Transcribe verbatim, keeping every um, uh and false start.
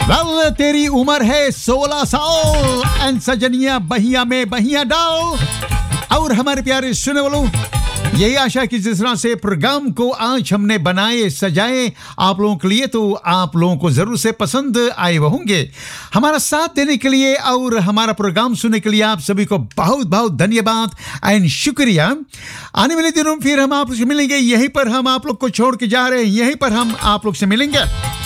Well तेरी उम्र है सोलह साल एंड सजनिया बहिया में बहिया डाल। और हमारे प्यारे सुने वालों, यही आशा कि जिस तरह से प्रोग्राम को आज हमने बनाए सजाए आप लोगों के लिए, तो आप लोगों को जरूर से पसंद आए होंगे। हमारा साथ देने के लिए और हमारा प्रोग्राम सुनने के लिए आप सभी को बहुत बहुत धन्यवाद एंड शुक्रिया। आने वाले दिनों में फिर हम आप लोग से मिलेंगे, यहीं पर हम आप लोग को छोड़ के जा रहे हैं, यहीं पर हम आप लोग से मिलेंगे।